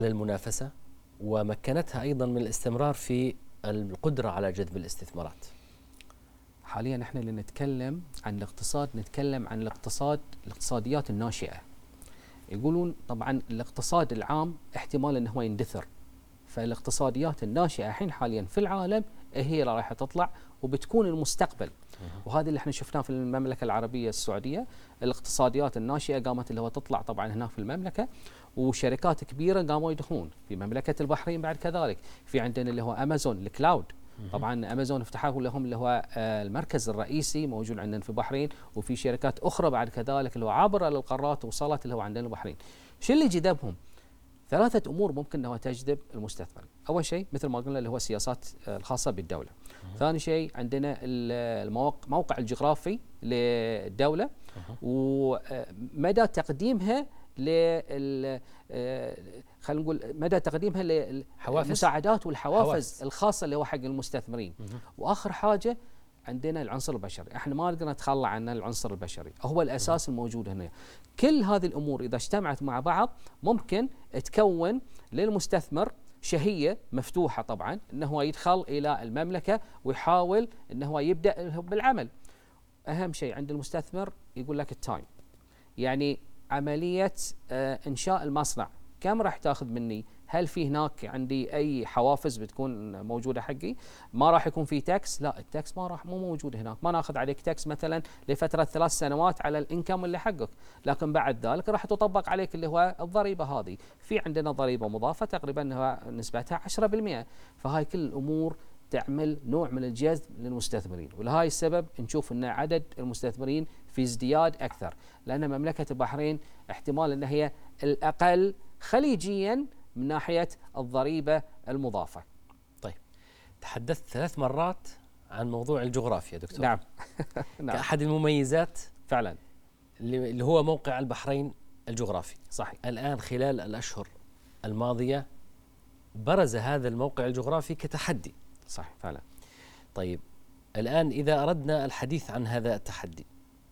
للمنافسة ومكنتها أيضا من الاستمرار في القدرة على جذب الاستثمارات. حاليا احنا اللي نتكلم عن الاقتصاد نتكلم عن الاقتصاديات الناشئة. يقولون طبعا الاقتصاد العام احتمال انه هو يندثر، فالاقتصاديات الناشئة الحين حاليا في العالم هي اللي راح تطلع وبتكون المستقبل. وهذا اللي احنا شفناه في المملكة العربية السعودية، الاقتصاديات الناشئة قامت اللي هو تطلع طبعا هناك في المملكة، وشركات كبيرة قاموا يدخلون في مملكة البحرين. بعد كذلك في عندنا اللي هو أمازون الكلاود، طبعا أمازون فتحوا لهم اللي هو المركز الرئيسي موجود عندنا في البحرين، وفي شركات أخرى بعد كذلك اللي هو عابرة للقارات وصلت اللي هو عندنا البحرين. شو اللي جذبهم؟ ثلاثة أمور ممكن أنها تجذب المستثمر. أول شيء مثل ما قلنا اللي هو السياسات الخاصة بالدولة. ثاني شيء عندنا الموقع الجغرافي للدولة ومدى تقديمها خلينا نقول مدى تقديمها للمساعدات والحوافز الخاصة اللي هو حق المستثمرين. وآخر حاجة عندنا العنصر البشري، احنا ما نقدر نتخلى عن العنصر البشري، هو الاساس الموجود هنا. كل هذه الامور اذا اجتمعت مع بعض ممكن تكون للمستثمر شهية مفتوحة طبعا انه هو يدخل الى المملكة ويحاول انه هو يبدا بالعمل. اهم شيء عند المستثمر يقول لك التايم، يعني عملية انشاء المصنع كم راح تاخذ مني؟ هل في هناك عندي اي حوافز بتكون موجوده حقي؟ ما راح يكون في تاكس؟ لا، التاكس مو موجود هناك، ما ناخذ عليك تاكس مثلا لفتره 3 سنوات على الانكم اللي حقك، لكن بعد ذلك راح تطبق عليك اللي هو الضريبه هذه. في عندنا ضريبه مضافه تقريبا نسبتها 10%، فهاي كل الامور تعمل نوع من الجذب للمستثمرين، ولهاي السبب نشوف ان عدد المستثمرين في ازدياد اكثر، لان مملكه البحرين احتمال ان هي الاقل خليجيا من ناحية الضريبة المضافة. طيب، تحدثت 3 مرات عن موضوع الجغرافيا دكتور. نعم. كأحد المميزات فعلا اللي هو موقع البحرين الجغرافي. صحيح. الآن خلال الأشهر الماضية برز هذا الموقع الجغرافي كتحدي. صحيح فعلا. طيب، الآن إذا أردنا الحديث عن هذا التحدي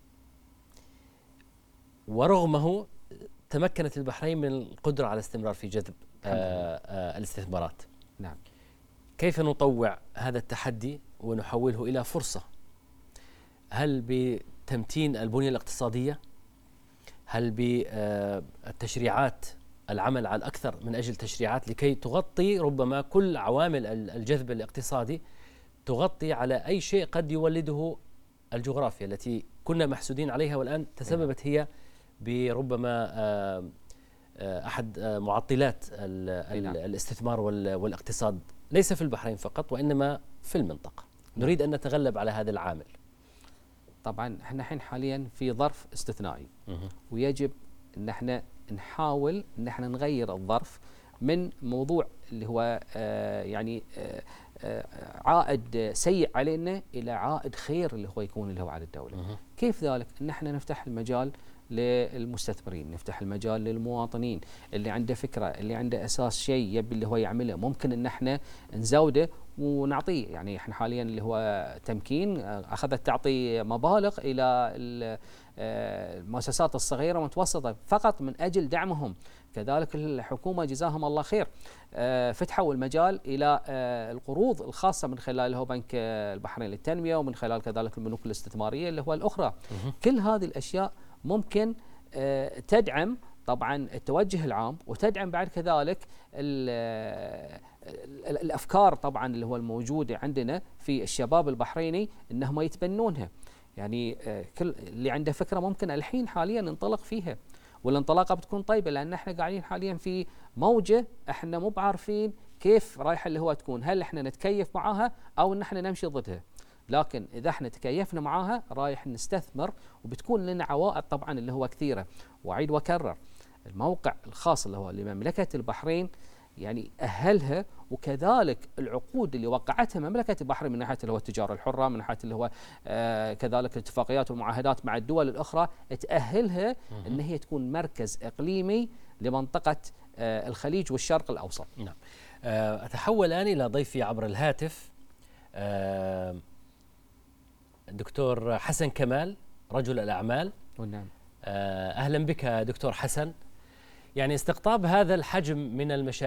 ورغمه تمكنت البحرين من القدرة على الاستمرار في جذب الاستثمارات. نعم. كيف نطوع هذا التحدي ونحوله إلى فرصة؟ هل بتمتين البنية الاقتصادية؟ هل بالتشريعات، العمل على الأكثر من أجل تشريعات لكي تغطي ربما كل عوامل الجذب الاقتصادي، تغطي على أي شيء قد يولده الجغرافيا التي كنا محسودين عليها والآن تسببت هي بربما أحد معطلات الاستثمار والاقتصاد، ليس في البحرين فقط وإنما في المنطقة. نريد أن نتغلب على هذا العامل. طبعا احنا الحين حاليا في ظرف استثنائي، ويجب ان احنا نحاول ان احنا نغير الظرف من موضوع اللي هو يعني عائد سيء علينا الى عائد خير اللي هو يكون اللي هو على الدولة. كيف ذلك؟ ان احنا نفتح المجال للمستثمرين، نفتح المجال للمواطنين اللي عنده فكرة، اللي عنده أساس شيء يبي اللي هو يعمله، ممكن إن احنا نزوده ونعطيه. يعني احنا حاليا اللي هو تمكين أخذت تعطي مبالغ إلى المؤسسات الصغيرة والمتوسطة فقط من أجل دعمهم. كذلك الحكومة جزاهم الله خير فتحوا المجال إلى القروض الخاصة من خلال هو بنك البحرين للتنمية، ومن خلال كذلك البنوك الاستثمارية اللي هو الأخرى. كل هذه الأشياء ممكن تدعم طبعا التوجه العام، وتدعم بعد كذلك الأفكار طبعا اللي هو الموجودة عندنا في الشباب البحريني انهم يتبنونها. يعني كل اللي عنده فكرة ممكن الحين حاليا ننطلق فيها، والانطلاقة بتكون طيبة، لأن احنا قاعدين حاليا في موجة احنا مو بعارفين كيف رايحة اللي هو تكون، هل احنا نتكيف معاها أو ان احنا نمشي ضدها. لكن إذا احنا تكيفنا معاها رايح نستثمر، وبتكون لنا عوائد طبعا اللي هو كثيرة. وأعيد وأكرر، الموقع الخاص اللي هو لمملكة البحرين يعني أهلها، وكذلك العقود اللي وقعتها مملكة البحرين من ناحية اللي هو التجارة الحرة، من ناحية اللي هو كذلك الاتفاقيات والمعاهدات مع الدول الأخرى، تأهلها أن هي تكون مركز إقليمي لمنطقة الخليج والشرق الأوسط. نعم. أتحول الآن إلى ضيفي عبر الهاتف الدكتور حسن كمال، رجل الأعمال. نعم. أهلا بك دكتور حسن. يعني استقطاب هذا الحجم من المشاريع